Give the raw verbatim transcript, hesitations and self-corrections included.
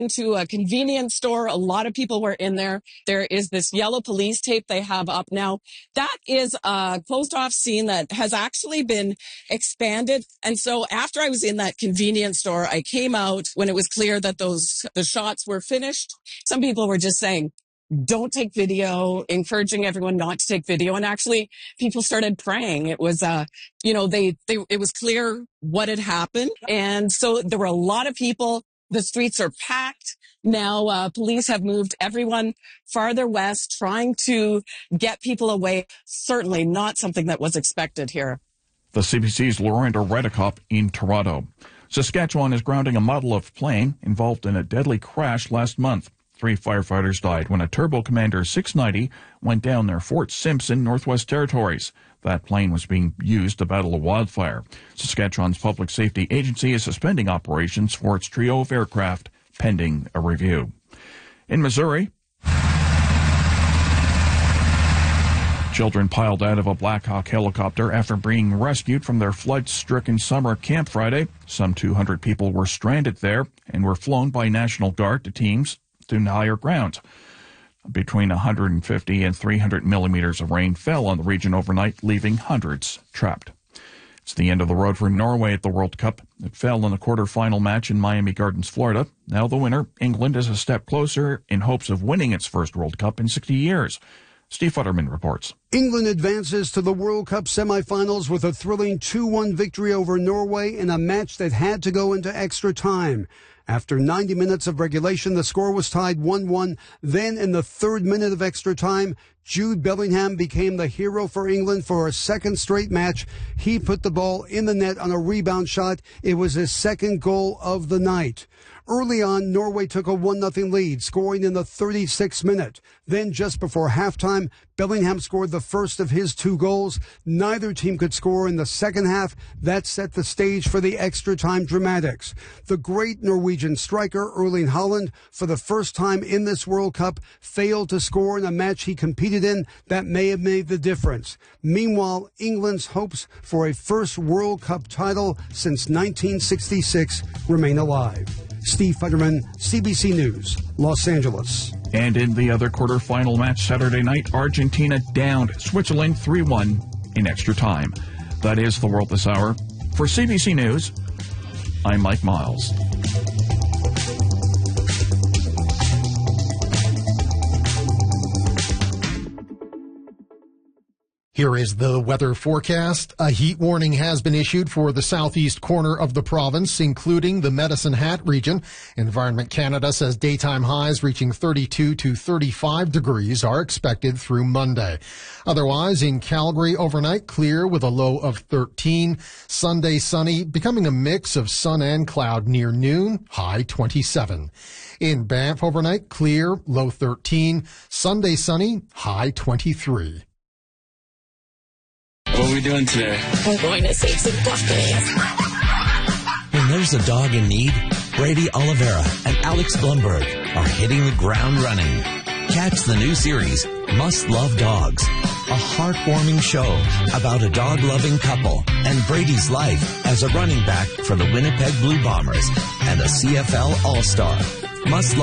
into a convenience store. A lot of people were in there. There is this yellow police tape they have up now. That is a closed off scene that has actually been expanded. And so after I was in that convenience store, I came out when it was clear that those, the shots were finished. Some people were just saying, don't take video, encouraging everyone not to take video. And actually people started praying. It was, uh, you know, they, they, it was clear what had happened. And so there were a lot of people. The streets are packed. Now, uh, police have moved everyone farther west, trying to get people away. Certainly not something that was expected here. The C B C's Lorinda Redekop in Toronto. Saskatchewan is grounding a model of plane involved in a deadly crash last month. Three firefighters died when a Turbo Commander six ninety went down near Fort Simpson, Northwest Territories. That plane was being used to battle a wildfire. Saskatchewan's public safety agency is suspending operations for its trio of aircraft, pending a review. In Missouri, children piled out of a Black Hawk helicopter after being rescued from their flood-stricken summer camp Friday. Some two hundred people were stranded there and were flown by National Guard to teams to higher ground. Between one hundred fifty and three hundred millimeters of rain fell on the region overnight, leaving hundreds trapped. It's the end of the road for Norway at the World Cup. It fell in the quarterfinal match in Miami Gardens, Florida. Now the winner, England, is a step closer in hopes of winning its first World Cup in sixty years. Steve Futterman reports. England advances to the World Cup semifinals with a thrilling two one victory over Norway in a match that had to go into extra time. After ninety minutes of regulation, the score was tied one one. Then in the third minute of extra time, Jude Bellingham became the hero for England for a second straight match. He put the ball in the net on a rebound shot. It was his second goal of the night. Early on, Norway took a one nothing lead, scoring in the thirty-sixth minute. Then, just before halftime, Bellingham scored the first of his two goals. Neither team could score in the second half. That set the stage for the extra time dramatics. The great Norwegian striker, Erling Haaland, for the first time in this World Cup, failed to score in a match he competed in that may have made the difference. Meanwhile, England's hopes for a first World Cup title since nineteen sixty-six remain alive. Steve Futterman, C B C News, Los Angeles. And in the other quarterfinal match Saturday night, Argentina downed Switzerland three one in extra time. That is the world this hour. For C B C News, I'm Mike Miles. Here is the weather forecast. A heat warning has been issued for the southeast corner of the province, including the Medicine Hat region. Environment Canada says daytime highs reaching thirty-two to thirty-five degrees are expected through Monday. Otherwise, in Calgary, overnight clear with a low of thirteen. Sunday sunny, becoming a mix of sun and cloud near noon, high twenty-seven. In Banff, overnight clear, low thirteen. Sunday sunny, high twenty-three. What are we doing today? I'm going to save some puppies. When there's a dog in need, Brady Oliveira and Alex Blumberg are hitting the ground running. Catch the new series, Must Love Dogs, a heartwarming show about a dog-loving couple and Brady's life as a running back for the Winnipeg Blue Bombers and a C F L All-Star. Must Love